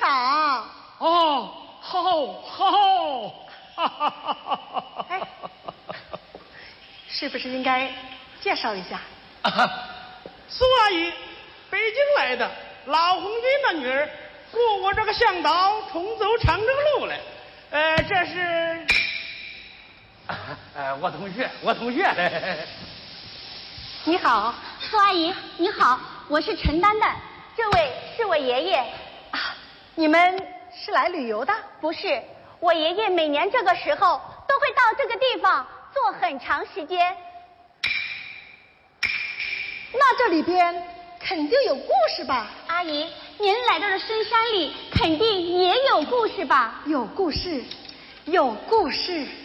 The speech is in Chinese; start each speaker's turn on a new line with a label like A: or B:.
A: 好。
B: 哦，好，
A: 哎，是不是应该介绍一下？
B: 苏阿姨，北京来的，老红军的女儿，过我这个向导，重走长征路来。这是，我同学。
C: 你好，苏阿姨，你好，我是陈丹丹，这位是我爷爷。
A: 啊，你们是来旅游的？
C: 不是，我爷爷每年这个时候都会到这个地方坐很长时间。
A: 那这里边肯定有故事吧？
C: 阿姨，您来到的深山里，肯定也有故事吧？
A: 有故事，有故事。